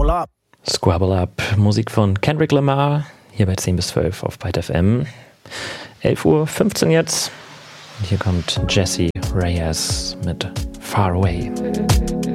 Squabble Up. Squabble Up, Musik von Kendrick Lamar, hier bei 10 bis 12 auf Byte FM. 11:15 Uhr jetzt. Und hier kommt Jessie Reyez mit Far Away.